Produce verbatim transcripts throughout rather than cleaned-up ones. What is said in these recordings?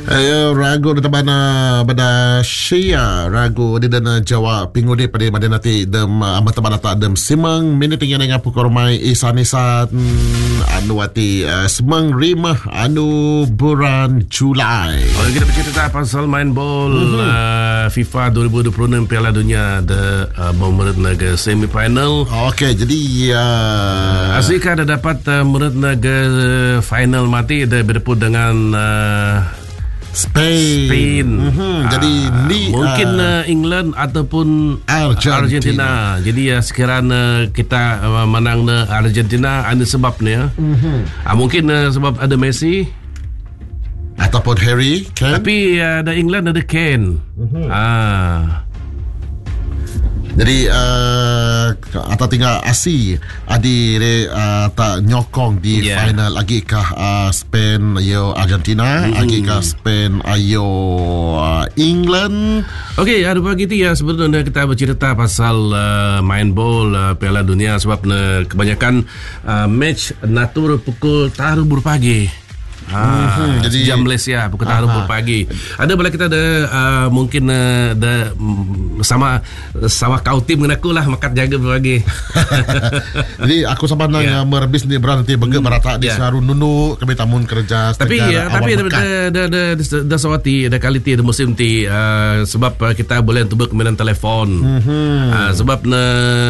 Ayo ragu na taban na bada siya ragu di dana Jawa pingudi pada pada nanti dem amat taban ata dem simang minit yang dengan pukormai isan-isan anu ati uh, semang rimah anu bulan Julai. Oh, kita bercerita pasal main bol mm-hmm. uh, FIFA dua ribu dua puluh enam Piala Dunia the uh, memerit naga semi final. Okey, jadi uh, Asika dah dapat uh, memerit naga final mati dah berdepan dengan uh, Spain. Spain. Mm-hmm. Jadi uh, ni mungkin uh, uh, England ataupun Argentina. Argentina. Jadi uh, sekiranya kita uh, menang uh, Argentina ada sebabnya. Mm-hmm. Uh, mungkin uh, sebab ada Messi ataupun Harry Kane. Tapi uh, ada England ada Kane. Mm-hmm. Ah. Jadi uh, atau tinggal Asi adi uh, tak nyokong di yeah. final lagi kah uh, Spain ayo Argentina mm. lagi kah Spain ayo uh, England. Okey, ada pagi tu ya sebenarnya kita bercerita pasal uh, main bol uh, Piala Dunia sebab uh, kebanyakan uh, match natur pukul taruh berpagi. Ah, hmm, jadi jam Malaysia pukul taruh pagi. Ada boleh kita ada uh, mungkin uh, ada um, sama sama kau tim dengan aku lah makat jaga pagi. Jadi aku sama nang yeah. merebis ni berarti bege berata di yeah. Sarun nunu kami tamun kerja. Tapi ya, tapi ada ada ada ada sawati ada kali ti ada musim ti uh, sebab uh, kita boleh tubek kemudian telefon. Mm-hmm. Uh, sebab na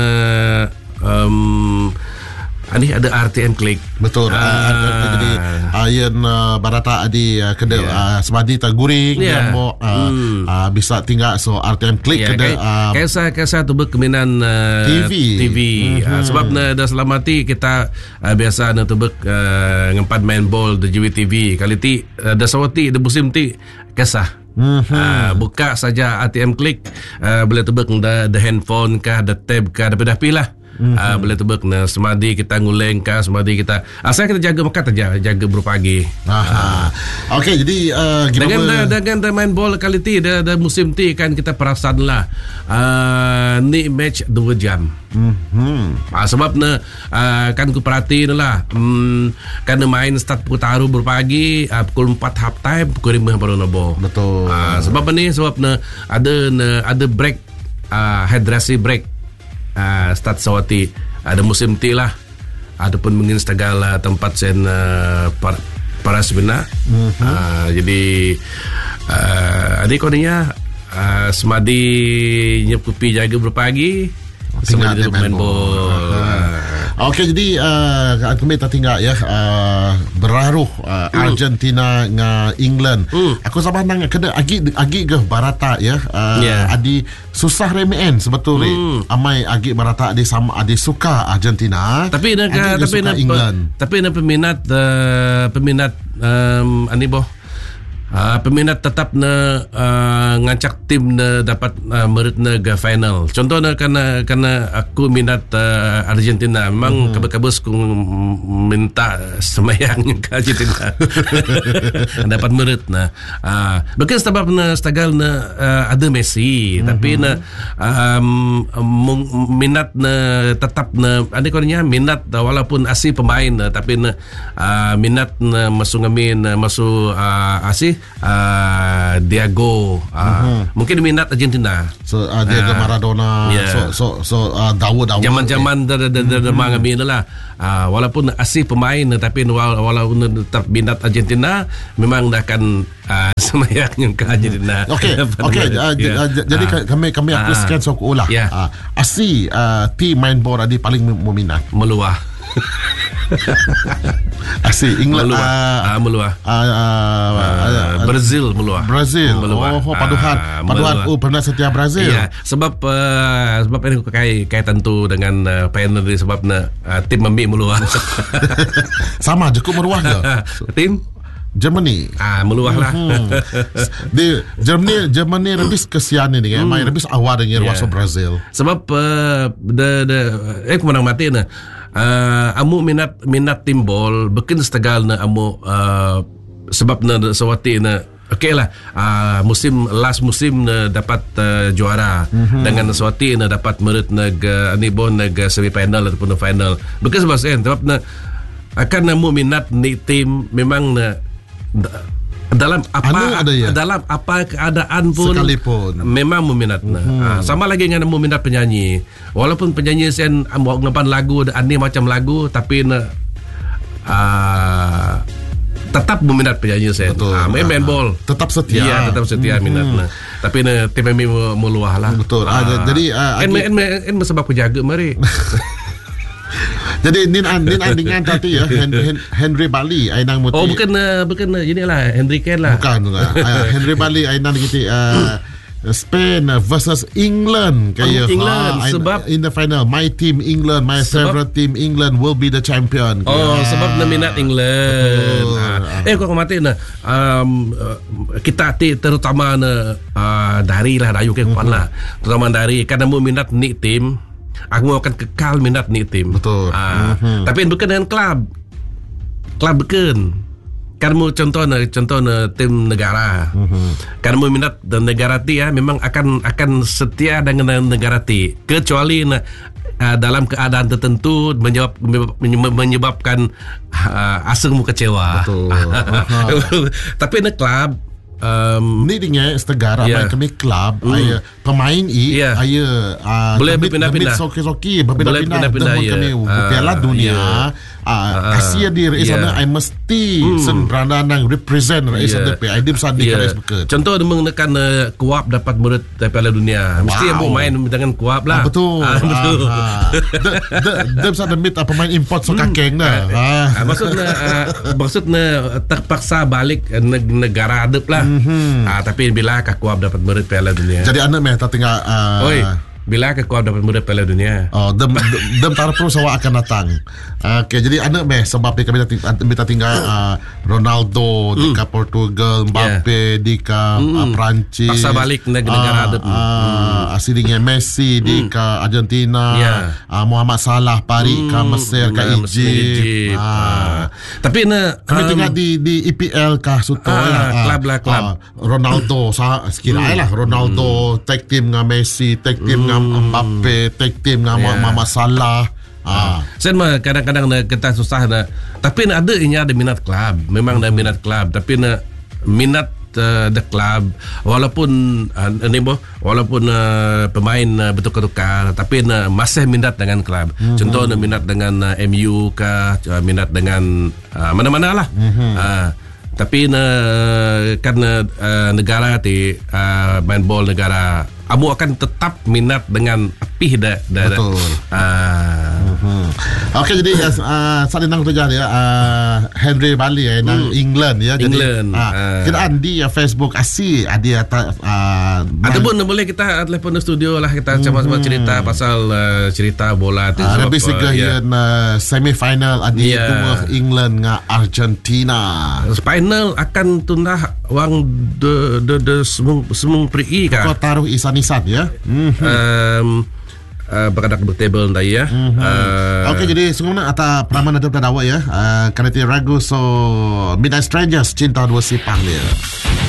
um, ini ada R T M Klik. Betul. Ah. Uh, jadi ayen uh, barata adi uh, kena yeah. uh, semadi taguring yeah. mo uh, hmm. uh, bisa tinggal so R T M Klik yeah, kena uh, kaisa kaisa tu berkeminan uh, T V. T V. Mm-hmm. Uh, sebab na dah selamati kita uh, biasa na tu ber uh, ngempat main ball di J W T V. Kali ti uh, dah sawati di musim ti kaisa. Mm-hmm. Uh, buka saja R T M Klik uh, boleh tebak dah the handphone kah the tab kah dah dah lah. Mm-hmm. Uh, boleh tebak na semadi kita nguleng kah semadi kita asal kita jaga makan saja jaga berpagi. Aha. Uh. Okey, jadi uh, dengan da, dengan da main bola kali ti dah da musim ti kan kita perasan lah uh, ni match dua jam. Mm-hmm. Uh, sebab na uh, kan ku perhatiin lah um, kan main start pukul taruh berpagi uh, pukul empat half time pukul lima baru nabo. Betul. Uh, sebab ni sebab na ada na, ada break uh, hydrasi break. Uh, start sawati ada musim ti lah ataupun mungkin segala tempat sen uh, par, para sebenar mm-hmm. uh, jadi uh, adik koninya uh, semadi nyepupi jaga berpagi semadi duduk main bol. Okey, jadi uh, kami tak tinggal ya uh, beraruh uh, mm. Argentina dengan England. Mm. Aku sabar nang kena agi agi ke barata ya. Uh, yeah. Adi susah remen sebetulnya. Mm. Amai agi barata adi sama adi suka Argentina. Tapi nak tapi nak tapi nak peminat uh, peminat um, ani boh. Uh, peminat tetap na uh, ngancak tim na dapat uh, merit na ke final. Contohnya karena karena aku minat uh, Argentina, memang mm-hmm. kabus ku minta semayang ke Argentina dapat merit na. Uh, bukan sebab na stagal na uh, ada Messi, mm-hmm. tapi na um, minat na tetap na ada kornya minat uh, walaupun asli pemain na, tapi na uh, minat na masuk ngamin uh, masuk uh, asli Uh, Diego uh, uh-huh. mungkin minat Argentina so uh, Diego uh, Maradona yeah. so so so uh, Daud Daud zaman-zaman dah dah dah mengambil lah uh, walaupun asli pemain tapi walaupun tetap minat Argentina memang dah akan uh, semayang ke Argentina. Okey okey uh, yeah. j- jadi uh, kami kami aplikasikan uh, sok ulah yeah. uh, asli uh, tim main bola di paling meminat meluah. Asyik England meluah. Uh, uh, meluah. Uh, uh, uh, Brazil meluah. Brazil. Meluah. Oh, paduhan. Uh, paduhan. Oh, pernah setia Brazil. Iya, sebab uh, sebab ini kait kaitan tu dengan uh, panel ni sebabnya uh, tim membi meluah. Sama je ku meluah ke? Tim Germany. Ah, meluah lah. Hmm. Di Germany Germany lebih kesian ni kan. Main lebih awal dengan yeah. waso Brazil. Sebab uh, the the eh kemenang mati na. Uh, amu minat minat tim bol bukan setegal na amu uh, sebab na sawati na okey lah uh, musim last musim na dapat uh, juara mm-hmm. dengan sawati na dapat merit na ani bon na semi final ataupun final bukan sebab sen sebab na akan amu minat ni tim memang na dalam apa ada ya? dalam apa keadaan pun sekalipun memang meminat hmm. ha, sama lagi dengan meminat penyanyi, walaupun penyanyi sen buat ngapan lagu ani macam lagu tapi ne, uh, tetap meminat penyanyi sen ha, main main ball tetap setia ya tetap setia hmm. minat ne. Tapi ne tim kami meluah lah betul ha. Ada, jadi uh, en en en sebab penjaga mari. Jadi nin an nin an dengan tadi ya Henry, Henry Bali Ainang Muti. Oh bukan uh, bukan uh, inilah Henry Ken lah. Bukan uh, Henry Bali Ainang gitu uh, Spain versus England kayak oh, England ha, sebab in the final my team England my sebab, favorite team England will be the champion. Oh kaya. Sebab na minat England. Ha. Eh kau mati na um, kita ti terutama na uh, dari lah dayu ke kuan lah. Terutama dari karena mu minat ni tim aku akan kekal minat ni tim. Betul. Ah, mm-hmm. Tapi bukan dengan klub. Klub bukan. Kan mu contohnya contohnya tim negara. Mm-hmm. Kan mu minat dan negara ti ya memang akan akan setia dengan negara ti kecuali na, uh, dalam keadaan tertentu menyebab, menyebabkan uh, asing mu kecewa. Betul. Tapi na klub Um, ni dengan setegara yeah. Main kami klub mm. Aya pemain i yeah. Aya uh, boleh berpindah-pindah soki-soki berpindah-pindah berpindah kami yeah. Piala Dunia yeah. uh, Asia di Rais yeah. I mesti mm. sen beranda nang represent Rais yeah. P I dim sandi yeah. Rais beker. Contoh mengenakan uh, Kuap dapat murid Piala Dunia. Mesti wow. Yang main dengan Kuap lah. Ah, betul. Ah, betul. Dem sa demit pemain import so kakeng dah. Ah. Maksudnya uh, maksudnya terpaksa balik negara adep lah. Mm-hmm. Ah, tapi bila Kuap dapat murid Piala Dunia. Jadi anak meh tak tinggal uh, Oi, bila Kuap dapat murid Piala Dunia. Oh, dem dem tarap terus awak akan datang. Okey, jadi anak meh sebab dia kami minta tinggal uh, Ronaldo di mm. Portugal, Mbappe yeah. di mm. uh, Perancis. Paksa balik negara adep. Uh, uh, asilnya Messi mm. di Argentina. Yeah. Uh, Muhammad Salah pari mm. ke Mesir ke nah, Egypt. Uh. Uh. Tapi na kami um, tinggal di di E P L kah suto uh, lah. Klub lah klub. Uh, Ronaldo sa sekira mm. lah Ronaldo mm. tag team dengan Messi, tag team dengan mm. Mbappe, tag team dengan yeah. Muhammad Salah. Ah, saya mah kadang-kadang na kita susah na. Tapi na ada inya ada minat klub. Memang ada hmm. minat klub. Tapi na minat uh, the club walaupun uh, ni boh walaupun uh, pemain uh, bertukar-tukar tapi na masih minat dengan klub. Hmm. Contoh na minat dengan uh, M U kah, uh, minat dengan uh, mana-mana lah. Hmm. Uh, tapi na kan uh, negara ti uh, main bol negara amu akan tetap minat dengan apih dah dah. Betul. Ah. Uh-huh. Okey, jadi uh, saat nang tu jadi uh, Henry Bali ya nang mm. England ya. Jadi England. Uh, uh. Kita di uh, Facebook asi ada uh, ataupun boleh kita telefon di studio lah kita sama-sama mm-hmm. cerita pasal uh, cerita bola tu. Uh, lebih segera ya uh, semi final ada yeah. dua England dengan Argentina. Final akan tunah wang de de de semung semung pri kan. Kau taruh isan isan ya. Mm-hmm. Um, Uh, berkadak bertable tadi ya. Mm-hmm. Uh, Okey, jadi sungguhnya ata praman ada pada awak ya. Uh, Karena ragu so Midnight Strangers cinta dua sipang dia.